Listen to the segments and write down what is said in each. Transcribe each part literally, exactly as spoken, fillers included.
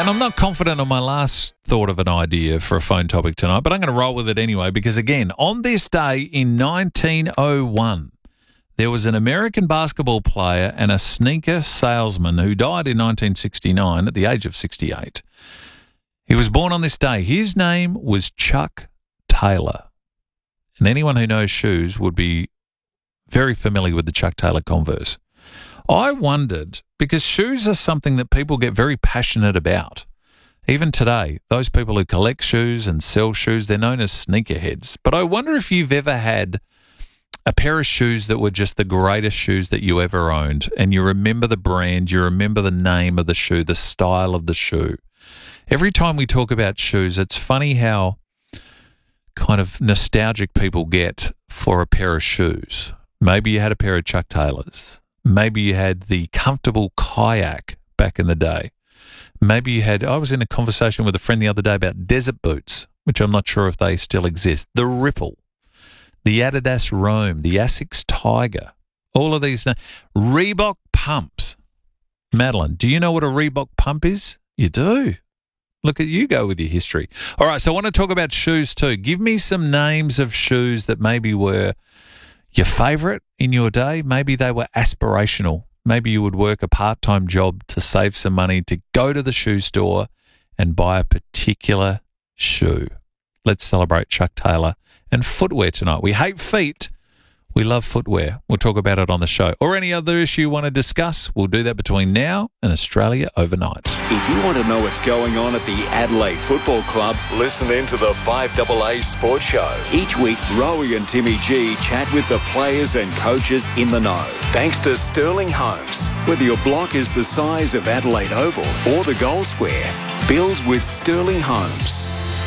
And I'm not confident on my last thought of an idea for a phone topic tonight, but I'm going to roll with it anyway because, again, on this day in nineteen oh one, there was an American basketball player and a sneaker salesman who died in nineteen sixty-nine at the age of sixty-eight. He was born on this day. His name was Chuck Taylor. And anyone who knows shoes would be very familiar with the Chuck Taylor Converse. I wondered, because shoes are something that people get very passionate about. Even today, those people who collect shoes and sell shoes, they're known as sneakerheads. But I wonder if you've ever had a pair of shoes that were just the greatest shoes that you ever owned, and you remember the brand, you remember the name of the shoe, the style of the shoe. Every time we talk about shoes, it's funny how kind of nostalgic people get for a pair of shoes. Maybe you had a pair of Chuck Taylors. Maybe you had the comfortable kayak back in the day. Maybe you had, I was in a conversation with a friend the other day about desert boots, which I'm not sure if they still exist. The Ripple, the Adidas Roam, the Asics Tiger, all of these. Reebok pumps. Madeline, do you know what a Reebok pump is? You do. Look at you go with your history. All right, so I want to talk about shoes too. Give me some names of shoes that maybe were your favourite in your day. Maybe they were aspirational. Maybe you would work a part-time job to save some money to go to the shoe store and buy a particular shoe. Let's celebrate Chuck Taylor and footwear tonight. We hate feet. We love footwear. We'll talk about it on the show. Or any other issue you want to discuss, we'll do that between now and Australia overnight. If you want to know what's going on at the Adelaide Football Club, listen in to the five A A Sports Show. Each week, Rowie and Timmy G chat with the players and coaches in the know. Thanks to Sterling Homes. Whether your block is the size of Adelaide Oval or the Gold Square, build with Sterling Homes.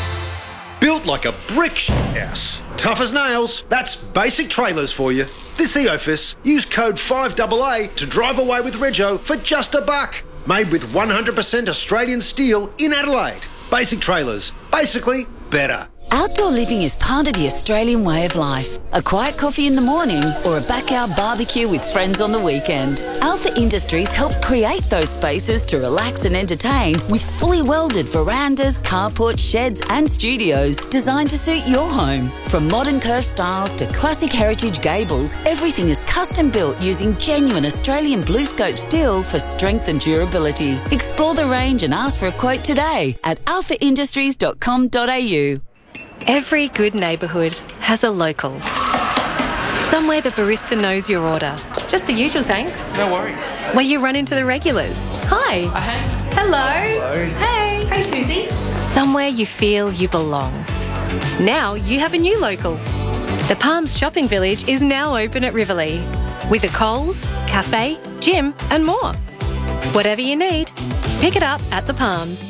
Built like a brick house. Tough as nails. That's Basic Trailers for you. This Eofus, use code five A A to drive away with Rego for just a buck. Made with one hundred percent Australian steel in Adelaide. Basic Trailers. Basically better. Outdoor living is part of the Australian way of life. A quiet coffee in the morning or a backyard barbecue with friends on the weekend. Alpha Industries helps create those spaces to relax and entertain with fully welded verandas, carports, sheds and studios designed to suit your home. From modern curved styles to classic heritage gables, everything is custom built using genuine Australian blue scope steel for strength and durability. Explore the range and ask for a quote today at alpha industries dot com dot a u. Every good neighbourhood has a local. Somewhere the barista knows your order. Just the usual thanks. No worries. Where you run into the regulars. Hi. Uh, hey. Hello. Hello. Hey. Hey, Susie. Somewhere you feel you belong. Now you have a new local. The Palms Shopping Village is now open at Riverlea. With a Coles, cafe, gym and more. Whatever you need, pick it up at the Palms.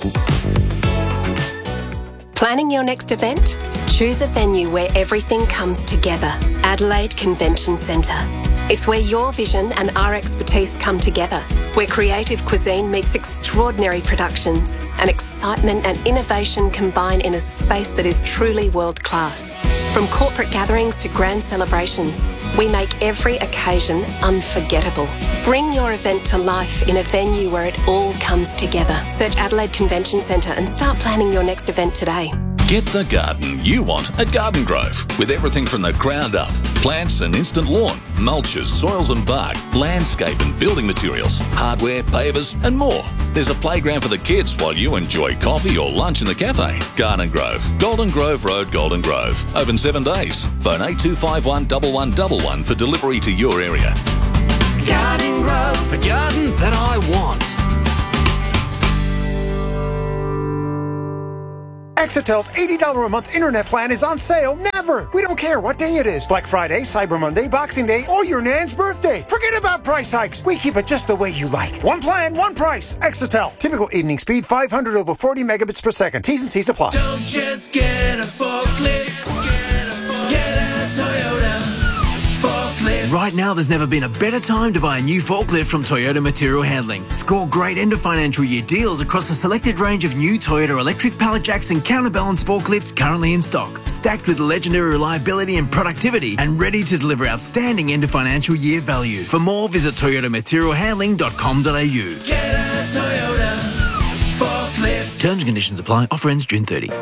Planning your next event? Choose a venue where everything comes together. Adelaide Convention Centre. It's where your vision and our expertise come together. Where creative cuisine meets extraordinary productions and excitement and innovation combine in a space that is truly world class. From corporate gatherings to grand celebrations, we make every occasion unforgettable. Bring your event to life in a venue where it all comes together. Search Adelaide Convention Centre and start planning your next event today. Get the garden you want at Garden Grove. With everything from the ground up, plants and instant lawn, mulches, soils and bark, landscape and building materials, hardware, pavers and more. There's a playground for the kids while you enjoy coffee or lunch in the cafe. Garden Grove, Golden Grove Road, Golden Grove. Open seven days. Phone eight two five one one one one one for delivery to your area. Garden Grove, a garden that I want. Exetel's eighty dollars a month internet plan is on sale never. We don't care what day it is. Black Friday, Cyber Monday, Boxing Day, or your nan's birthday. Forget about price hikes. We keep it just the way you like. One plan, one price. Exetel. Typical evening speed, five hundred over forty megabits per second. T's and C's apply. Don't just get a forklift. Get a, get a Toyota forklift. Right now, there's never been a better time to buy a new forklift from Toyota Material Handling. Score great end of financial year deals across a selected range of new Toyota electric pallet jacks and counterbalance forklifts currently in stock. Stacked with legendary reliability and productivity and ready to deliver outstanding end of financial year value. For more, visit toyota material handling dot com dot a u. Get a Toyota forklift. Terms and conditions apply. Offer ends June thirtieth.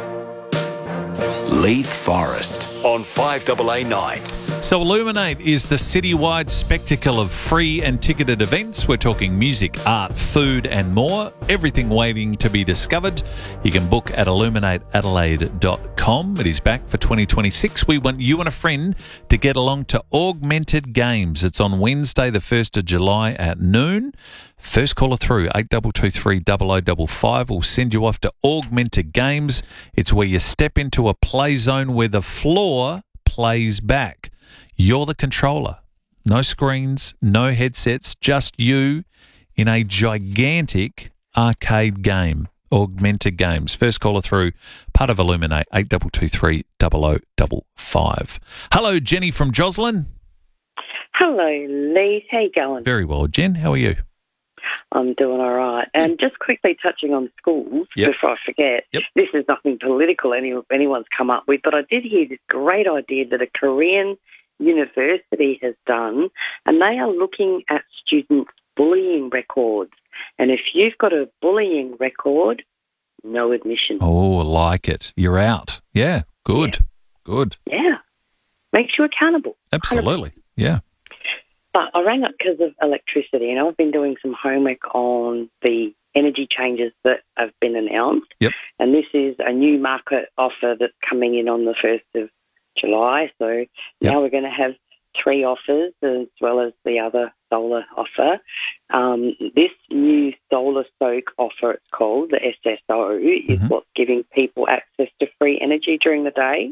Leith Forest on five A A nights. So Illuminate is the citywide spectacle of free and ticketed events. We're talking music, art, food and more. Everything waiting to be discovered. You can book at illuminate adelaide dot com. It is back for twenty twenty-six. We want you and a friend to get along to Augmented Games. It's on Wednesday the first of July at noon. First caller through, eight two two three, zero zero five five, will send you off to Augmented Games. It's where you step into a play zone where the floor plays back. You're the controller. No screens, no headsets, just you in a gigantic arcade game. Augmented Games. First caller through, part of Illuminate, eight two two three, zero zero five five. Hello, Jenny from Joslin. Hello, Lee. How you going? Very well, Jen. How are you? I'm doing all right. And just quickly touching on schools, Yep. before I forget, Yep. this is nothing political any, anyone's come up with, but I did hear this great idea that a Korean university has done, and they are looking at students' bullying records. And if you've got a bullying record, no admission. Oh, I like it. You're out. Yeah, good. Good. Yeah. Makes you accountable. Absolutely. Yeah. But I rang up because of electricity, and I've been doing some homework on the energy changes that have been announced. Yep. And this is a new market offer that's coming in on the first of July. So Yep. now we're going to have three offers as well as the other solar offer. Um, this new solar soak offer, it's called, the S S O, is Mhm. what's giving people access to free energy during the day.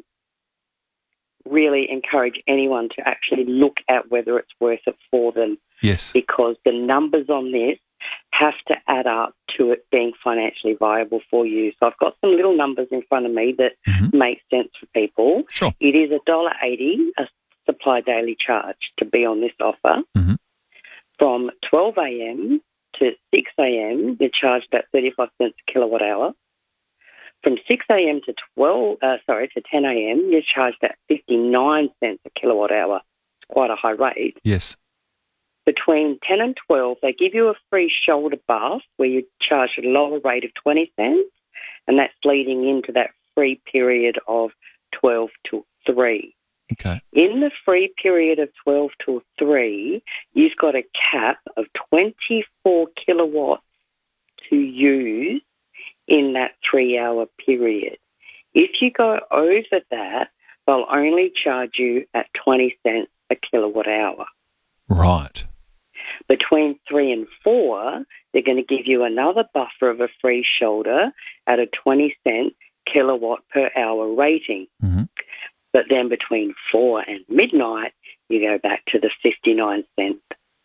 Really encourage anyone to actually look at whether it's worth it for them, Yes. because the numbers on this have to add up to it being financially viable for you. So I've got some little numbers in front of me that Mhm. make sense for people. Sure. It is one dollar eighty a supply daily charge to be on this offer. Mhm. From twelve a.m. to six a.m., you're charged at thirty-five cents a kilowatt hour. From six a.m. to twelve, uh, sorry, to ten a.m., you're charged at fifty-nine cents a kilowatt hour. It's quite a high rate. Yes. Between ten and twelve, they give you a free shoulder bath where you're charged at a lower rate of twenty cents, and that's leading into that free period of twelve to three. Okay. In the free period of twelve till three, you've got a cap of twenty-four kilowatts to use in that three-hour period. If you go over that, they'll only charge you at twenty cents a kilowatt hour. Right. Between three and four, they're going to give you another buffer of a free shoulder at a twenty cent kilowatt per hour rating. Mm-hmm. But then between four and midnight, you go back to the fifty-nine cent.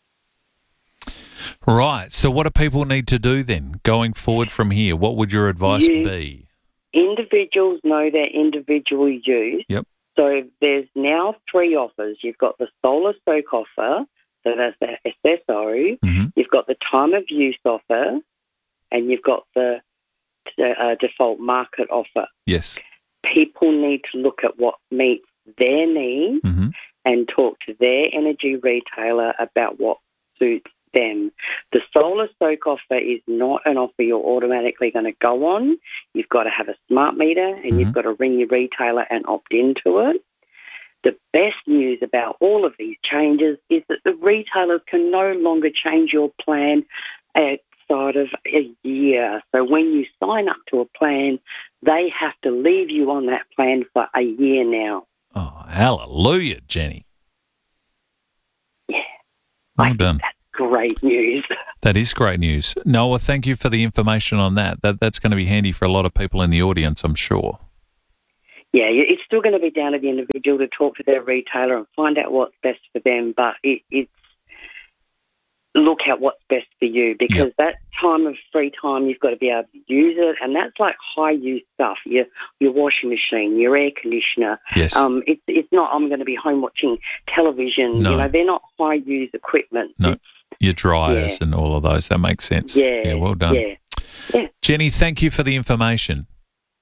Right. So what do people need to do then going forward from here? What would your advice You- be? Individuals know their individual use. Yep. So there's now three offers. You've got the solar soak offer, so that's the S S O. Mm-hmm. You've got the time of use offer, and you've got the uh, default market offer. Yes. People need to look at what meets their needs Mm-hmm. and talk to their energy retailer about what suits them. The solar soak offer is not an offer you're automatically going to go on. You've got to have a smart meter, and Mm-hmm. you've got to ring your retailer and opt into it. The best news about all of these changes is that the retailers can no longer change your plan outside of a year. So when you sign up to a plan, they have to leave you on that plan for a year now. Oh, hallelujah, Jenny. Yeah. Well I think done. that's great news. That is great news. Noah, thank you for the information on that. That That's going to be handy for a lot of people in the audience, I'm sure. Yeah, it's still going to be down to the individual to talk to their retailer and find out what's best for them, but it, it's look at what's best for you, because Yep. that time of free time, you've got to be able to use it, and that's like high-use stuff, your your washing machine, your air conditioner. Yes. Um, it's, it's not, I'm going to be home watching television. No. You know, they're not high-use equipment. No, It's- your dryers Yeah. and all of those. That makes sense. yeah. Yeah, well done. Yeah. Yeah. Jenny, thank you for the information.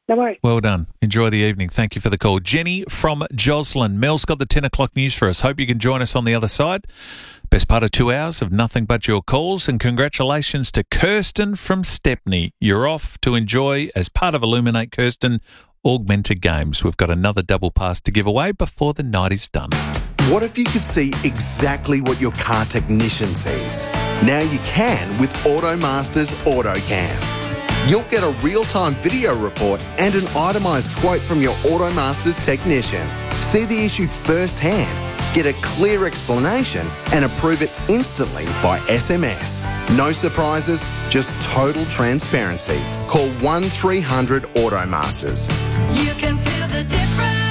No worries. Well done. Enjoy the evening. Thank you for the call. Jenny from Joslin. Mel's got the ten o'clock news for us. Hope you can join us on the other side. Best part of two hours of nothing but your calls. And congratulations to Kirsten from Stepney. You're off to enjoy, as part of Illuminate Kirsten, Augmented Games. We've got another double pass to give away before the night is done. What if you could see exactly what your car technician sees? Now you can with AutoMaster's AutoCam. You'll get a real-time video report and an itemised quote from your AutoMaster's technician. See the issue firsthand, get a clear explanation and approve it instantly by S M S. No surprises, just total transparency. Call one three hundred AutoMasters. You can feel the difference.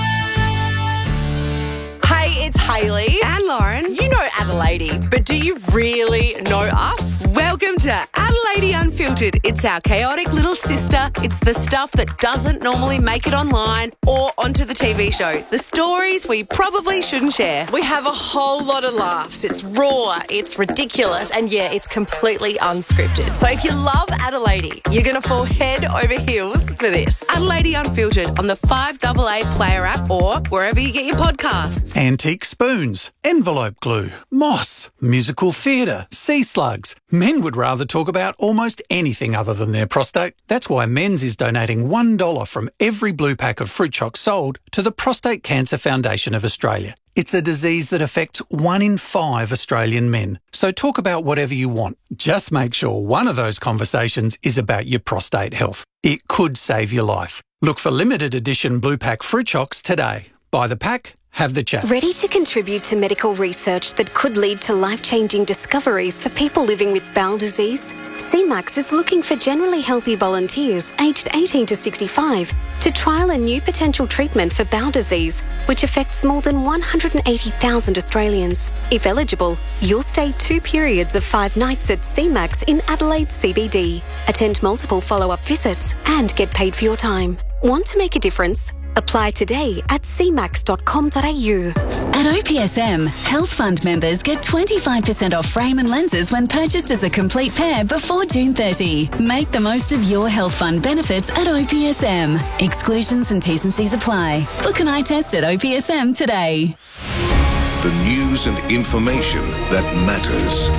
Hey, it's Hayley and Lauren. You know Adelaide, but do you really know us? Welcome to Adelaide Unfiltered. It's our chaotic little sister. It's the stuff that doesn't normally make it online or onto the T V show. The stories we probably shouldn't share. We have a whole lot of laughs. It's raw, it's ridiculous, and yeah, it's completely unscripted. So if you love Adelaide, you're going to fall head over heels for this. Adelaide Unfiltered on the five A A Player app or wherever you get your podcasts. Antique spoons, envelope glue, moss, musical theatre, sea slugs. Men would rather talk about almost anything other than their prostate. That's why Men's is donating one dollar from every blue pack of fruit chocs sold to the Prostate Cancer Foundation of Australia. It's a disease that affects one in five Australian men. So talk about whatever you want. Just make sure one of those conversations is about your prostate health. It could save your life. Look for limited edition blue pack fruit chocs today. Buy the pack, have the chat. Ready to contribute to medical research that could lead to life-changing discoveries for people living with bowel disease? C MAX is looking for generally healthy volunteers aged eighteen to sixty-five to trial a new potential treatment for bowel disease, which affects more than one hundred eighty thousand Australians. If eligible, you'll stay two periods of five nights at C MAX in Adelaide C B D, attend multiple follow-up visits and get paid for your time. Want to make a difference? Apply today at c max dot com dot a u. At O P S M, Health Fund members get twenty-five percent off frame and lenses when purchased as a complete pair before June thirtieth. Make the most of your Health Fund benefits at O P S M. Exclusions and T's and C's apply. Book an eye test at O P S M today. The news and information that matters.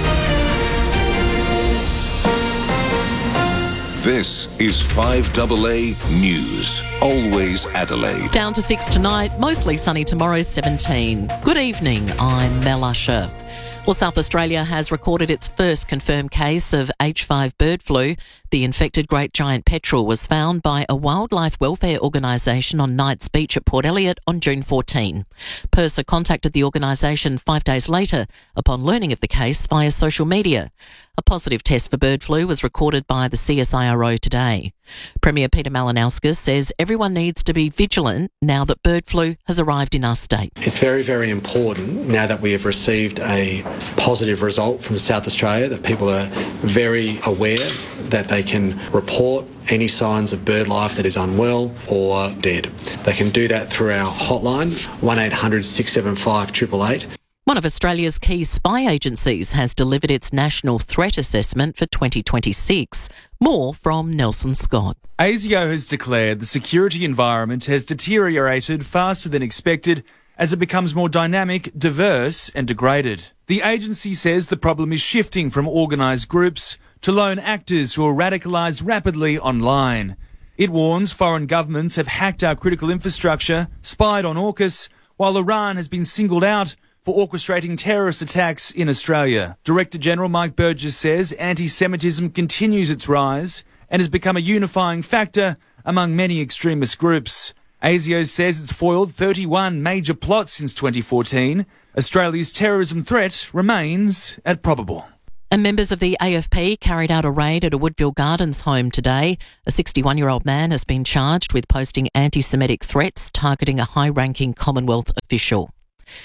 This is five A A News. Always Adelaide. Down to six tonight, mostly sunny tomorrow, seventeen. Good evening, I'm Mel Usher. Well, South Australia has recorded its first confirmed case of H five bird flu. The infected great giant petrel was found by a wildlife welfare organisation on Knights Beach at Port Elliot on June fourteenth. PIRSA contacted the organisation five days later upon learning of the case via social media. A positive test for bird flu was recorded by the C S I R O today. Premier Peter Malinauskas says everyone needs to be vigilant now that bird flu has arrived in our state. It's very, very important now that we have received a positive result from South Australia that people are very aware that they can report any signs of bird life that is unwell or dead. They can do that through our hotline, one eight hundred six seven five eight eight eight. One of Australia's key spy agencies has delivered its National Threat Assessment for twenty twenty-six. More from Nelson Scott. ASIO has declared the security environment has deteriorated faster than expected as it becomes more dynamic, diverse and degraded. The agency says the problem is shifting from organised groups to lone actors who are radicalised rapidly online. It warns foreign governments have hacked our critical infrastructure, spied on AUKUS, while Iran has been singled out for orchestrating terrorist attacks in Australia. Director General Mike Burgess says anti-Semitism continues its rise and has become a unifying factor among many extremist groups. ASIO says it's foiled thirty-one major plots since twenty fourteen. Australia's terrorism threat remains at probable. And members of the A F P carried out a raid at a Woodville Gardens home today. A sixty-one-year-old man has been charged with posting anti-Semitic threats targeting a high-ranking Commonwealth official.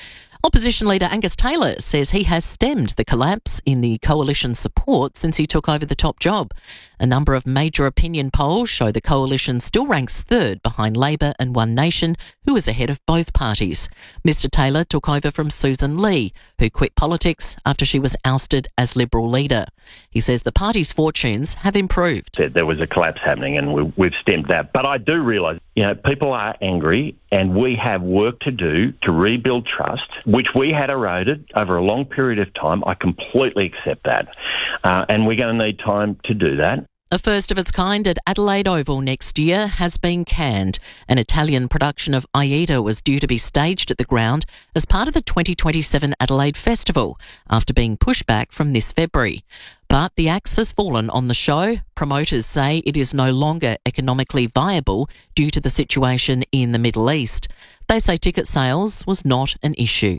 Opposition leader Angus Taylor says he has stemmed the collapse in the coalition support since he took over the top job. A number of major opinion polls show the coalition still ranks third behind Labor and One Nation, who is ahead of both parties. Mister Taylor took over from Susan Lee, who quit politics after she was ousted as Liberal leader. He says the party's fortunes have improved. There was a collapse happening and we, we've stemmed that. But I do realise, you know, people are angry and we have work to do to rebuild trust, which we had eroded over a long period of time. I completely accept that. Uh, and we're going to need time to do that. A first of its kind at Adelaide Oval next year has been canned. An Italian production of Aida was due to be staged at the ground as part of the twenty twenty-seven Adelaide Festival after being pushed back from this February. But the axe has fallen on the show. Promoters say it is no longer economically viable due to the situation in the Middle East. They say ticket sales was not an issue.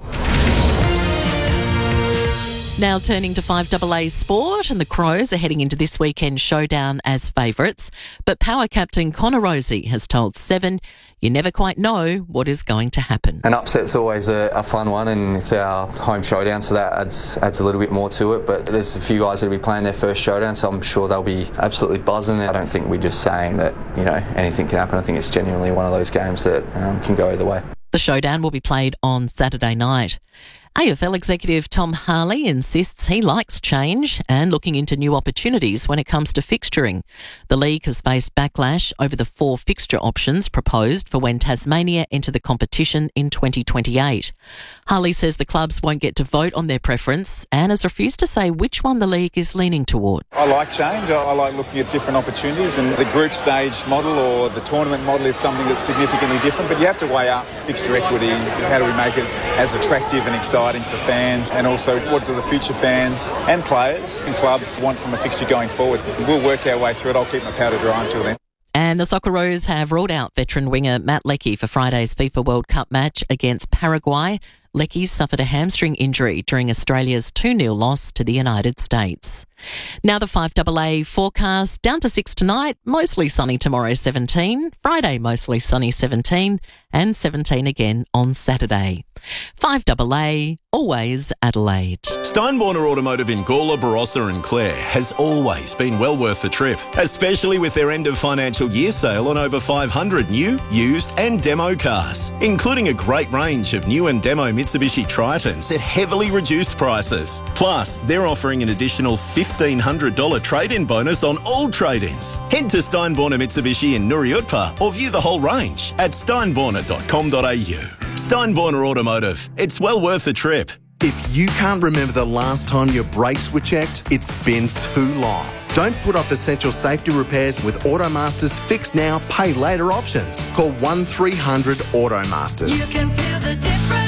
Now turning to five A A Sport, and the Crows are heading into this weekend's showdown as favourites. But power captain Connor Rozee has told Seven, you never quite know what is going to happen. An upset's always a, a fun one, and it's our home showdown, so that adds, adds a little bit more to it. But there's a few guys that will be playing their first showdown, so I'm sure they'll be absolutely buzzing. I don't think we're just saying that, you know, anything can happen. I think it's genuinely one of those games that um, can go either way. The showdown will be played on Saturday night. A F L executive Tom Harley insists he likes change and looking into new opportunities when it comes to fixturing. The league has faced backlash over the four fixture options proposed for when Tasmania enter the competition in twenty twenty-eight. Harley says the clubs won't get to vote on their preference and has refused to say which one the league is leaning toward. I like change. I like looking at different opportunities, and the group stage model or the tournament model is something that's significantly different, but you have to weigh up fixture equity. How do we make it as attractive and exciting for fans, and also what do the future fans and players and clubs want from a fixture going forward? We'll work our way through it. I'll keep my powder dry until then. And the Socceroos have ruled out veteran winger Matt Leckie for Friday's FIFA World Cup match against Paraguay. Leckie suffered a hamstring injury during Australia's two nil loss to the United States. Now the five A A forecast, down to six tonight, mostly sunny tomorrow seventeen, Friday mostly sunny seventeen, and seventeen again on Saturday. five A A, always Adelaide. Steinborner Automotive in Gawler, Barossa and Clare has always been well worth the trip, especially with their end of financial year sale on over five hundred new, used and demo cars, including a great range of new and demo Mitsubishi Tritons at heavily reduced prices. Plus, they're offering an additional fifteen hundred dollars trade-in bonus on all trade-ins. Head to Steinborner Mitsubishi in Nuriutpa or view the whole range at steinborner dot com dot a u. Steinborner Automotive. It's well worth the trip. If you can't remember the last time your brakes were checked, it's been too long. Don't put off essential safety repairs with Automaster's Fix Now, Pay Later options. Call one three hundred Automasters. You can feel the difference.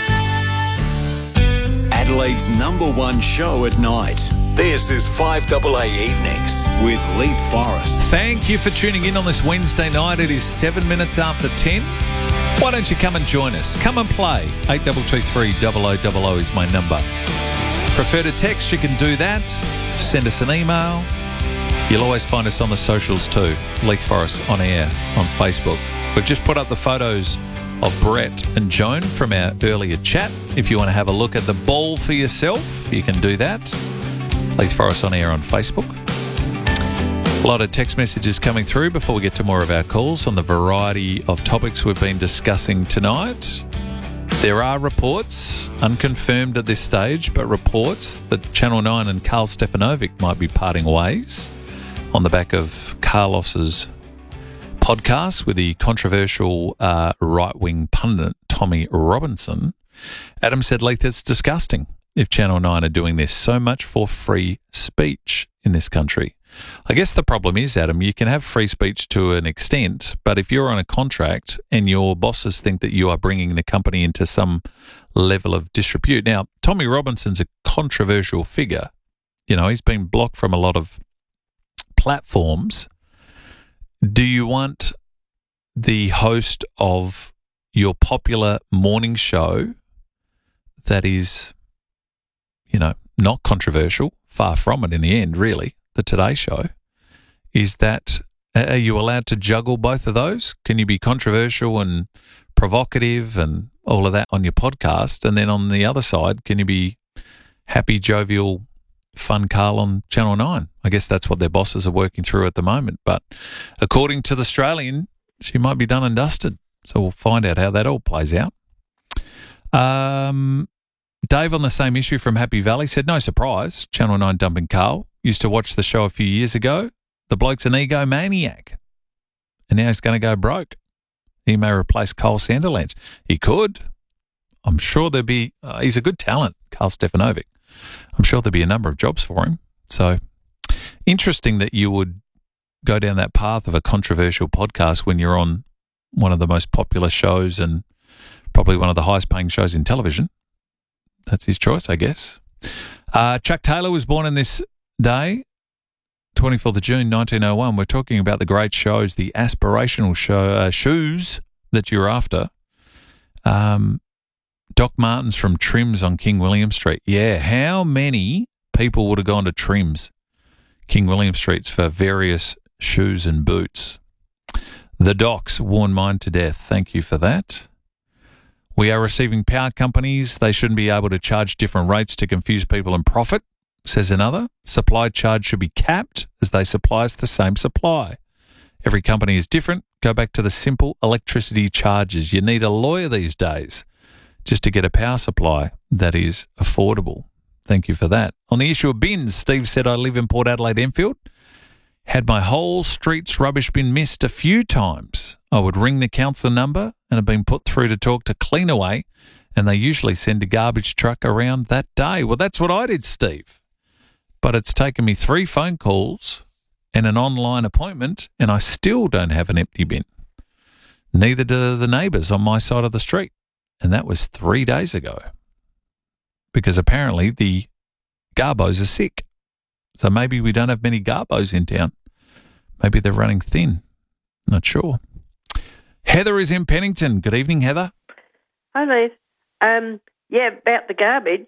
Adelaide's number one show at night. This is five A A Evenings with Leith Forrest. Thank you for tuning in on this Wednesday night. It is seven minutes after ten. Why don't you come and join us? Come and play. eight two two three, double oh double oh is my number. Prefer to text? You can do that. Send us an email. You'll always find us on the socials too. Leith Forrest on air on Facebook. We've just put up the photos of Brett and Joan from our earlier chat. If you want to have a look at the ball for yourself, you can do that. Leith Forrest on air on Facebook. A lot of text messages coming through before we get to more of our calls on the variety of topics we've been discussing tonight. There are reports, unconfirmed at this stage, but reports that Channel nine and Carl Stefanovic might be parting ways on the back of Carlos's podcast with the controversial uh, right-wing pundit Tommy Robinson. Adam said, Leith, it's disgusting if Channel nine are doing this. So much for free speech in this country. I guess the problem is, Adam, you can have free speech to an extent, but if you're on a contract and your bosses think that you are bringing the company into some level of disrepute. Now, Tommy Robinson's a controversial figure. You know, he's been blocked from a lot of platforms. Do you want the host of your popular morning show that is, you know, not controversial, far from it in the end, really, the Today Show, is that Are you allowed to juggle both of those? Can you be controversial and provocative and all of that on your podcast? And then on the other side, can you be happy, jovial, fun Carl on Channel nine? I guess that's what their bosses are working through at the moment. But according to the Australian, she might be done and dusted. So we'll find out how that all plays out. Um, Dave on the same issue from Happy Valley said, no surprise, Channel nine dumping Carl. Used to watch the show a few years ago. The bloke's an egomaniac. And now he's going to go broke. He may replace Cole Sandilands. He could. I'm sure there'd be, uh, he's a good talent, Carl Stefanovic. I'm sure there'd be a number of jobs for him. So interesting that you would go down that path of a controversial podcast when you're on one of the most popular shows and probably one of the highest paying shows in television. That's his choice, I guess. Uh, Chuck Taylor was born in this day, twenty-fourth of June, nineteen oh one. We're talking about the great shows, the aspirational show, uh, shoes that you're after. Um, Doc Martens from Trims on King William Street. Yeah, how many people would have gone to Trims, King William Streets, for various shoes and boots? The Docs worn mine to death. Thank you for that. We are receiving power companies. They shouldn't be able to charge different rates to confuse people and profit, says another. Supply charge should be capped as they supply us the same supply. Every company is different. Go back to the simple electricity charges. You need a lawyer these days just to get a power supply that is affordable. Thank you for that. On the issue of bins, Steve said, I live in Port Adelaide, Enfield. Had my whole street's rubbish bin missed a few times. I would ring the council number and have been put through to talk to Cleanaway, and they usually send a garbage truck around that day. Well, that's what I did, Steve. But it's taken me three phone calls and an online appointment, and I still don't have an empty bin. Neither do the neighbours on my side of the street. And that was three days ago. Because apparently the garbos are sick. So maybe we don't have many garbos in town. Maybe they're running thin. Not sure. Heather is in Pennington. Good evening, Heather. Hi, Liz. Um, yeah, about the garbage.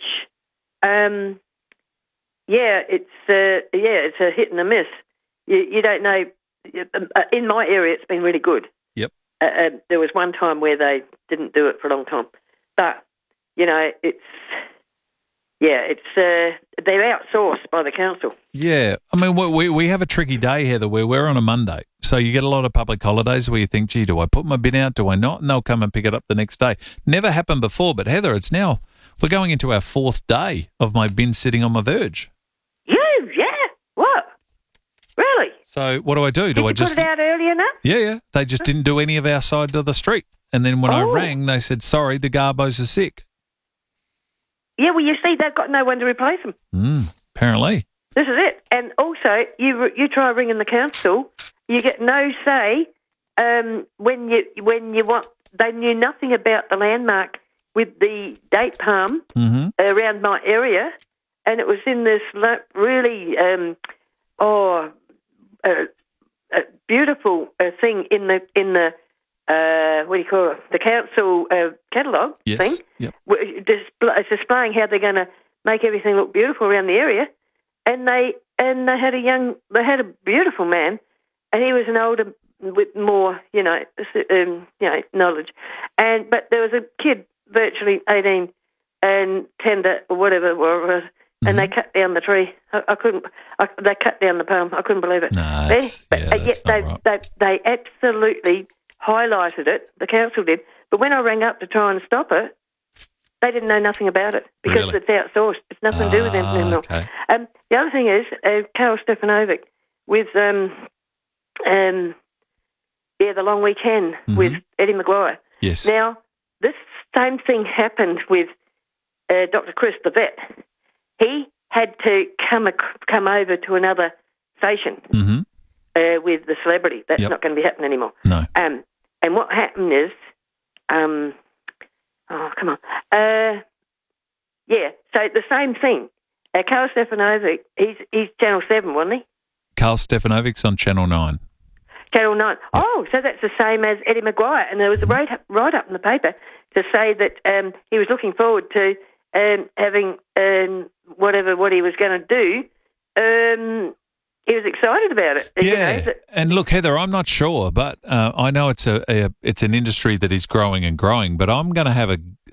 Um, yeah, it's uh, yeah, it's a hit and a miss. You, you don't know. In my area, it's been really good. Yep. Uh, uh, there was one time where they didn't do it for a long time, but you know, it's yeah, it's uh, they're outsourced by the council. Yeah, I mean, we we have a tricky day, Heather, where we're on a Monday, so you get a lot of public holidays where you think, gee, do I put my bin out? Do I not? And they'll come and pick it up the next day. Never happened before, but Heather, it's now we're going into our fourth day of my bin sitting on my verge. You, yeah, what? Really? So what do I do? Did do you I just put it out early enough? Yeah, yeah. They just didn't do any of our side of the street. And then when Oh. I rang, they said, sorry, the garbos are sick. Yeah, well, you see, they've got no one to replace them. Mm, apparently. This is it. And also, you you try ringing the council, you get no say um, when you when you want. They knew nothing about the landmark with the date palm Mm-hmm. around my area, and it was in this lo- really um, oh uh, uh, beautiful uh, thing in the in the uh, what do you call it? The council uh, catalogue Yes. thing. Yep. w- display, it's displaying how they're going to make everything look beautiful around the area, and they and they had a young, they had a beautiful man, and he was an older with more, you know, um, you know, knowledge, and but there was a kid, virtually eighteen and tender or whatever it was, and they cut down the tree. I, I couldn't. I, they cut down the palm. I couldn't believe it. No, They- that's, but, yeah, uh, that's they, not right. they they absolutely highlighted it. The council did, but when I rang up to try and stop it, they didn't know nothing about it because Really? it's outsourced. It's nothing to do with them Ah, anymore. okay. Um, the other thing is uh, Carol Stefanovic with um, um, yeah, the long weekend Mhm. with Eddie Maguire. Yes. Now this same thing happened with uh, Doctor Chris the vet. He had to come ac- come over to another station Mm-hmm. uh, with the celebrity. That's Yep. not going to be happening anymore. No. Um, and what happened is, um, oh, come on. Uh, yeah, so the same thing. Uh, Carl Stefanovic, he's, he's Channel seven, wasn't he? Carl Stefanovic's on Channel nine. Channel nine. Oh, so that's the same as Eddie Maguire. And there was a write-up, write-up in the paper to say that um, he was looking forward to um, having um, whatever what he was going to do, um, he was excited about it. You Yeah, know, that- and look, Heather, I'm not sure, but uh, I know it's a, a it's an industry that is growing and growing. But I'm going to have a